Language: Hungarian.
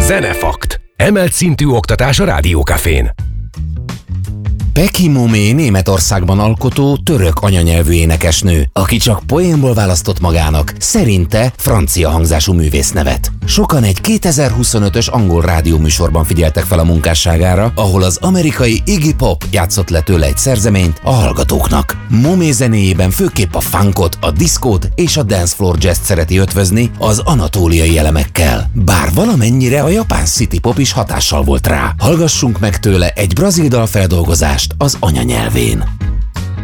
Zenefakt. Emelt szintű oktatás a Rádiókafén. Peki Momé Németországban alkotó török anyanyelvű énekesnő, aki csak poénból választott magának szerinte francia hangzású művésznevet. Sokan egy 2025-ös angol rádióműsorban figyeltek fel a munkásságára, ahol az amerikai Iggy Pop játszott le tőle egy szerzeményt a hallgatóknak. Momé zenéjében főképp a funkot, a diszkót és a dancefloor jazzt szereti ötvözni az anatóliai elemekkel. Bár valamennyire a japán city pop is hatással volt rá. Hallgassunk meg tőle egy brazil dal feldolgozást az anyanyelvén.